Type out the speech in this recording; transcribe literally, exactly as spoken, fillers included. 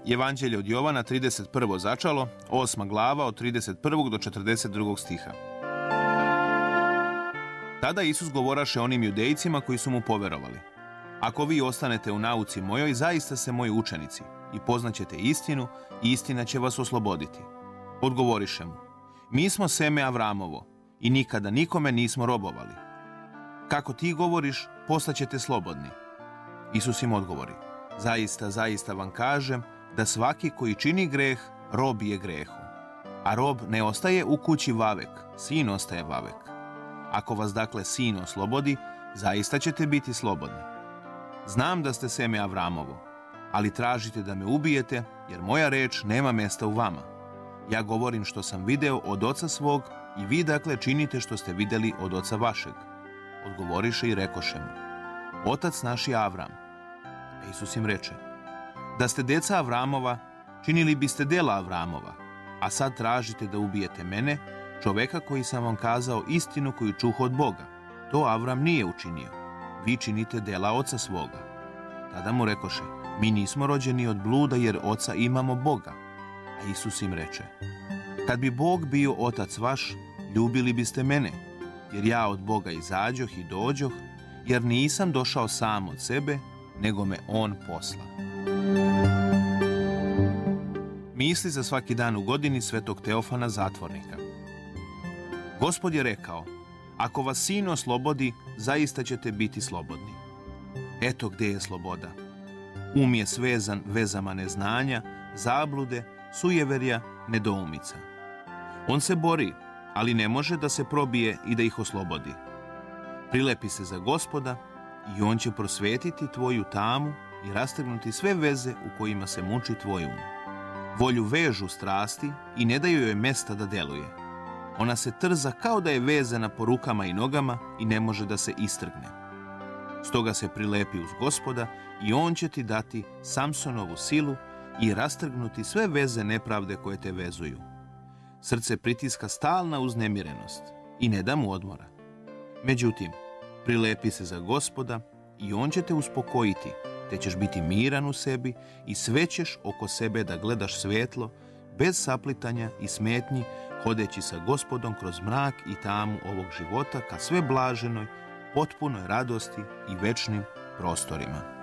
Evanđelje od Jovana, trideset prvo začalo, osma glava od trideset prvog do četrdeset drugog stiha. Tada Isus govoraše onim judejcima koji su mu poverovali: Ako vi ostanete u nauci mojoj, zaista ste moji učenici i poznaćete istinu i istina će vas osloboditi. Odgovoriše mu: Mi smo seme Avramovo i nikada nikome nismo robovali. Kako ti govoriš, postaćete slobodni. Isus im odgovori: Zaista, zaista vam kažem da svaki koji čini greh, rob je grehu. A rob ne ostaje u kući vavek, sin ostaje vavek. Ako vas dakle sin oslobodi, zaista ćete biti slobodni. Znam da ste seme Avramovo, ali tražite da me ubijete, jer moja reč nema mjesta u vama. Ja govorim što sam video od oca svog i vi dakle činite što ste vidjeli od oca vašeg. Odgovoriše i rekoše mu: Otac naš je Avram. A Isus im reče: Da ste deca Avramova, činili biste dela Avramova, a sad tražite da ubijete mene, čoveka koji sam vam kazao istinu koju čuh od Boga. To Avram nije učinio. Vi činite dela oca svoga. Tada mu rekoše: Mi nismo rođeni od bluda, jer oca imamo Boga. A Isus im reče: Kad bi Bog bio otac vaš, ljubili biste mene, jer ja od Boga izađoh i dođoh, jer nisam došao sam od sebe, nego me on posla. Misli za svaki dan u godini svetog Teofana Zatvornika. Gospod je rekao: Ako vas sin oslobodi, zaista ćete biti slobodni. Eto gdje je sloboda. Um je svezan vezama neznanja, zablude, sujeverja, nedoumica. On se bori, ali ne može da se probije i da ih oslobodi. Prilepi se za Gospoda i on će prosvetiti tvoju tamu i rastegnuti sve veze u kojima se muči tvoj um. Volju vežu strasti i ne daju joj mesta da deluje. Ona se trza kao da je vezana po rukama i nogama i ne može da se istrgne. Stoga se prilepi uz Gospoda i on će ti dati Samsonovu silu i rastrgnuti sve veze nepravde koje te vezuju. Srce pritiska stalna uznemirenost i ne da mu odmora. Međutim, prilepi se za Gospoda i on će te uspokojiti, te ćeš biti miran u sebi i sve ćeš oko sebe da gledaš svetlo, bez saplitanja i smetnji, hodeći sa Gospodom kroz mrak i tamu ovog života ka sve blaženoj, potpunoj radosti i večnim prostorima.